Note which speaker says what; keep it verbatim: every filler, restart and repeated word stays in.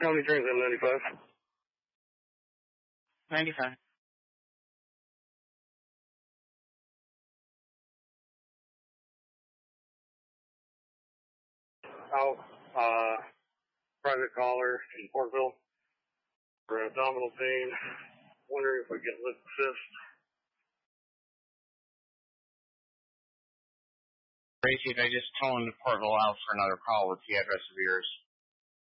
Speaker 1: How many trains in ninety-five?
Speaker 2: ninety-five.
Speaker 1: Oh, uh, private caller in Portville for abdominal pain. Wondering if I get lip assist.
Speaker 2: Tracy, I just toned Portville out for another call with the address of yours.